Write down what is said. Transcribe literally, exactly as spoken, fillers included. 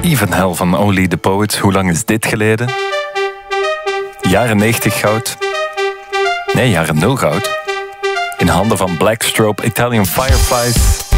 Even Hell van Only the Poet. Hoe lang is dit geleden? Jaren negentig goud. Nee, jaren nul goud. In handen van Black Strobe, Italian Fireflies.